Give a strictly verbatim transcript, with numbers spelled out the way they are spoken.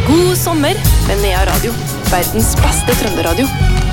God sommer med Nea Radio. Verdens beste trønderadio.